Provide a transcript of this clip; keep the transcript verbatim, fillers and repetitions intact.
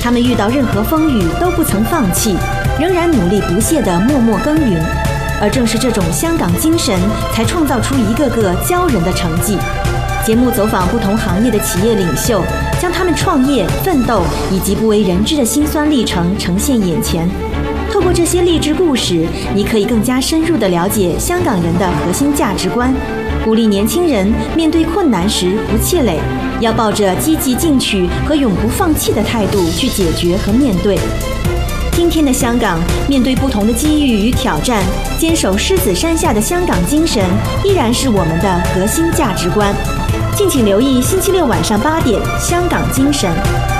他们遇到任何风雨都不曾放弃，仍然努力不懈地默默耕耘。而正是这种香港精神，才创造出一个个骄人的成绩。节目走访不同行业的企业领袖，将他们创业、奋斗以及不为人知的辛酸历程呈现眼前。透过这些励志故事，你可以更加深入地了解香港人的核心价值观，鼓励年轻人面对困难时不气馁，要抱着积极进取和永不放弃的态度去解决和面对。今天的香港，面对不同的机遇与挑战，坚守狮子山下的香港精神，依然是我们的核心价值观。敬请留意星期六晚上八点，《香港精神》。